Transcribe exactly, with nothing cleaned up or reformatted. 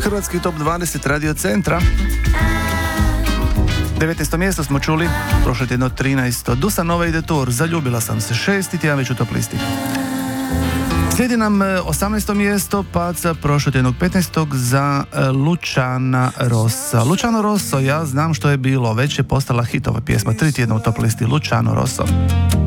Hrvatski top dvadeset Radio Centra. devetnaesto mjesto smo čuli, prošlo tjedno trinaesto. Dusan Nova ide tur, Zaljubila sam se, šesti tjedan već u top listi. Slijedi nam osamnaesto mjesto, pad sa prošlo tjednog petnaestog za Luciana Rossa. Luciano Rosso, ja znam što je bilo, već je postala hitova pjesma, tri tjedna u top listi, Luciano Rosso.